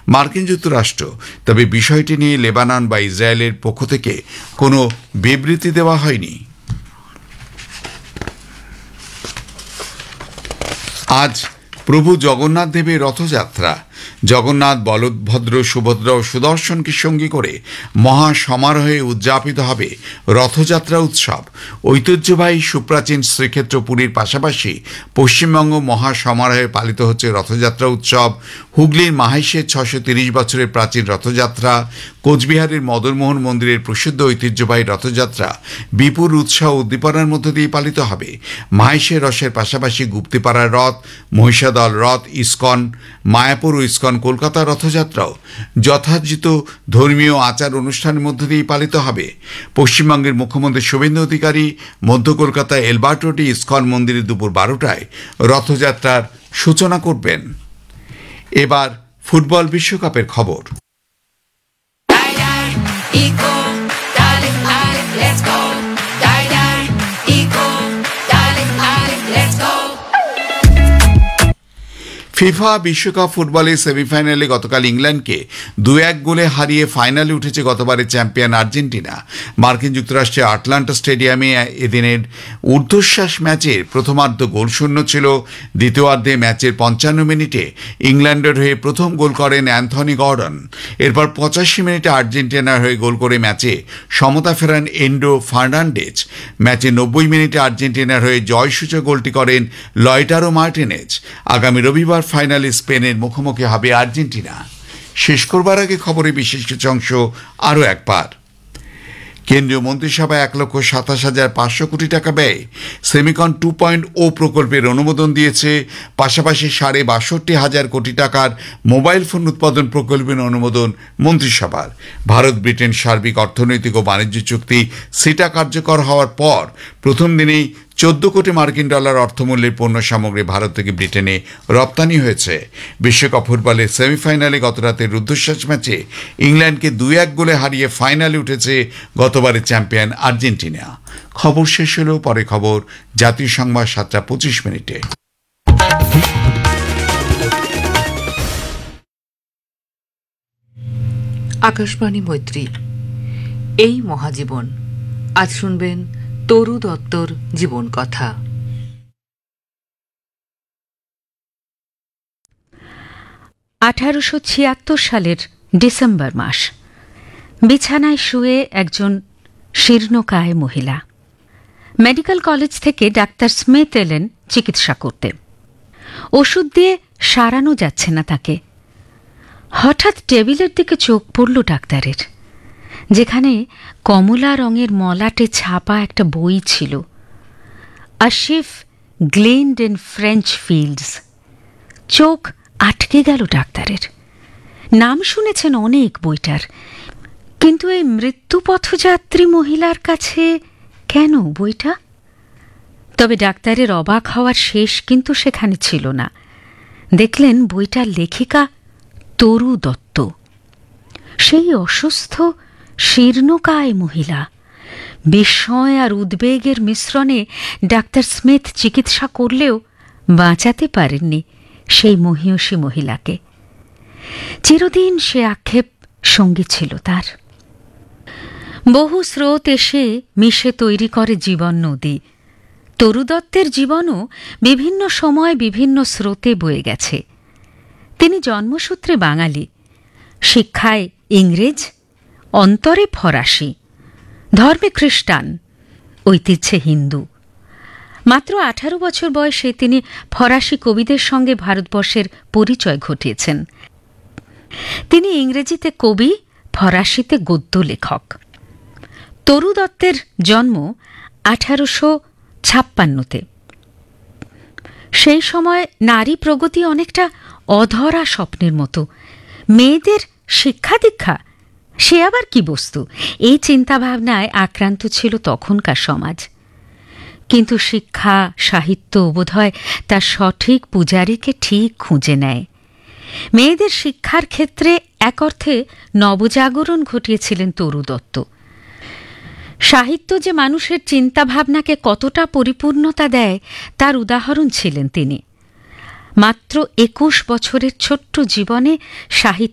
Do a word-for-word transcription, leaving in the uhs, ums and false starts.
মার্কিন যুক্তরাষ্ট্র, তবে বিষয়টি নিয়ে লেবানন বা ইসরায়েলের পক্ষ থেকে কোনো বিবৃতি দেওয়া হয়নি। আজ প্রভু জগন্নাথ দেবের রথযাত্রা। জগন্নাথ, বলভদ্র, সুভদ্রা ও সুদর্শনকে সঙ্গী করে মহা সমারোহে উদযাপিত হবে রথযাত্রা উৎসব। ঐতিহ্যবাহী সুপ্রাচীন শ্রীক্ষেত্র পুরীর পাশাপাশি পশ্চিমবঙ্গ মহা সমারোহে পালিত হচ্ছে রথযাত্রা উৎসব। হুগলির মাহেশের ছশো তিরিশ বছরের প্রাচীন রথযাত্রা, কোচবিহারের মদনমোহন মন্দিরের প্রসিদ্ধ ঐতিহ্যবাহী রথযাত্রা বিপুল উৎসাহ উদ্দীপনার মধ্য দিয়ে পালিত হবে। মাহেশের রসের পাশাপাশি গুপ্তিপাড়ার রথ, মহিষাদল রথ, ইস্কন, মায়াপুর ও ইস্কন কলকাতার রথযাত্রাও যথাযথ ধর্মীয় আচার অনুষ্ঠানের মধ্য দিয়ে পালিত হবে। পশ্চিমবঙ্গের মুখ্যমন্ত্রী শুভেন্দু অধিকারী মধ্য কলকাতায় এলবার্ট রোডে ইস্কন মন্দিরে দুপুর বারোটায় রথযাত্রার সূচনা করবেন। এবার ফুটবল বিশ্বকাপের খবর। ফিফা বিশ্বকাপ ফুটবলের সেমিফাইনালে গতকাল ইংল্যান্ডকে দু এক গোলে হারিয়ে ফাইনালে উঠেছে গতবারের চ্যাম্পিয়ন আর্জেন্টিনা। মার্কিন যুক্তরাষ্ট্রের আটলান্টা স্টেডিয়ামে এদিনের ঊর্ধ্বশ্বাস ম্যাচের প্রথমার্ধ গোলশূন্য ছিল। দ্বিতীয়ার্ধে ম্যাচের পঞ্চান্ন মিনিটে ইংল্যান্ডের হয়ে প্রথম গোল করেন অ্যান্থনি গর্ডন। এরপর পঁচাশি মিনিটে আর্জেন্টিনার হয়ে গোল করে ম্যাচে সমতা ফেরান এন্ড্রো ফার্নান্ডেজ। ম্যাচে নব্বই মিনিটে আর্জেন্টিনার হয়ে জয়সূচক গোলটি করেন লয়টারো মার্টিনেজ। আগামী রবিবার ফাইনালে স্পেনের মুখোমুখি হবে আর্জেন্টিনা। শেষ করবার আগে খবরে বিশেষ কিছু অংশ আরও একবার। কেন্দ্রীয় মন্ত্রিসভায় এক লক্ষ সাতাশ হাজার পাঁচশো কোটি টাকা ব্যয় সেমিকন টু পয়েন্ট ও প্রকল্পের অনুমোদন দিয়েছে। পাশাপাশি সাড়ে বাষট্টি হাজার কোটি টাকার মোবাইল ফোন উৎপাদন প্রকল্পের অনুমোদন মন্ত্রিসভার। ভারত ব্রিটেন সার্বিক অর্থনৈতিক ও বাণিজ্য চুক্তি সিটা কার্যকর হওয়ার পর প্রথম দিনেই চোদ্দ কোটি মার্কিন ডলার অর্থমূল্যের পণ্য সামগ্রী ভারত থেকে ব্রিটেনে রপ্তানি হয়েছে। বিশ্বকাপ ফুটবলের সেমিফাইনালে গতরাতের রুদ্ধশ্বাস ম্যাচে ইংল্যান্ডকে দুই এক গোলে হারিয়ে ফাইনালে উঠেছে গতবারের চ্যাম্পিয়ন আর্জেন্টিনা। খবর শেষ হল। পরে খবর জাতীয় সংবাদ সাতটা পঁচিশ মিনিটে। আকাশবাণী মৈত্রী, এই মহাজীবন। আজ শুনবেন তরু দত্তর জীবন কথা। আঠারোশো ছিয়াত্তর সালের ডিসেম্বর মাস। বিছানায় শুয়ে একজন শীর্ণকায় মহিলা। মেডিকেল কলেজ থেকে ডাক্তার স্মিথ এলেন চিকিৎসা করতে। ওষুধ দিয়ে সারানো যাচ্ছে না তাকে। হঠাৎ টেবিলের দিকে চোখ পড়ল ডাক্তারের, যেখানে কমলা রঙের মলাটে ছাপা একটা বই ছিল, আ শিপ গ্লেনড ইন ফ্রেঞ্চ ফিল্ডস। চোখ আটকে গেল ডাক্তারের। নাম শুনেছেন অনেক বইটার, কিন্তু এই মৃত্যুপথযাত্রী মহিলার কাছে কেন বইটা? তবে ডাক্তারের অবাক হওয়ার শেষ কিন্তু সেখানে ছিল না। দেখলেন বইটার লেখিকা তরু দত্ত, সেই অসুস্থ শীর্ণকায় মহিলা। বিস্ময় আর উদ্বেগের মিশ্রণে ডাক্তার স্মিথ চিকিৎসা করলেও বাঁচাতে পারেননি সেই মহিয়সী মহিলাকে। চিরদিন সে আক্ষেপ সঙ্গী ছিল তার। বহু স্রোত এসে মিশে তৈরি করে জীবন নদী। তরু দত্তের জীবনও বিভিন্ন সময় বিভিন্ন স্রোতে বয়ে গেছে। তিনি জন্মসূত্রে বাঙালি, শিক্ষায় ইংরেজ, অন্তরে ফরাসি, ধর্মে খ্রিস্টান, ঐতিহ্যে হিন্দু। মাত্র আঠারো বছর বয়সে তিনি ফরাসি কবিদের সঙ্গে ভারতবর্ষের পরিচয় ঘটিয়েছেন। তিনি ইংরেজিতে কবি, ফরাসিতে গদ্য লেখক। তরু দত্তের জন্ম আঠারোশো ছাপ্পান্নতে। সেই সময় নারী প্রগতি অনেকটা অধরা স্বপ্নের মতো। মেয়েদের শিক্ষা দীক্ষা সে আবার কি বস্তু, এই চিন্তাভাবনায় আক্রান্ত ছিল তখনকার সমাজ। কিন্তু শিক্ষা, সাহিত্য বোধহয় তার সঠিক পূজারীকে ঠিক খুঁজে নেয়। মেয়েদের শিক্ষার ক্ষেত্রে এক অর্থে নবজাগরণ ঘটিয়েছিলেন তরু দত্ত। সাহিত্য যে মানুষের চিন্তাভাবনাকে কতটা পরিপূর্ণতা দেয় তার উদাহরণ ছিলেন তিনি। মাত্র একুশ বছরের ছোট্ট জীবনে সাহিত্য